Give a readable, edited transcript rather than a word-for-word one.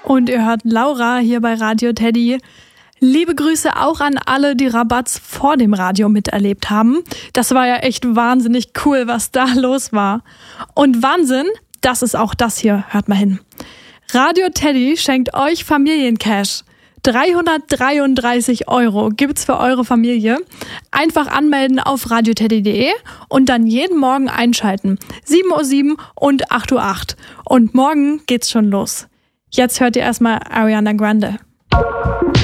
Und ihr hört Laura hier bei Radio Teddy. Liebe Grüße auch an alle, die Rabatz vor dem Radio miterlebt haben. Das war ja echt wahnsinnig cool, was da los war. Und Wahnsinn, das ist auch das hier. Hört mal hin. Radio Teddy schenkt euch Familiencash. 333 € gibt's für eure Familie. Einfach anmelden auf radioteddy.de und dann jeden Morgen einschalten. 7:07 Uhr und 8:08 Uhr. Und morgen geht's schon los. Jetzt hört ihr erstmal Ariana Grande.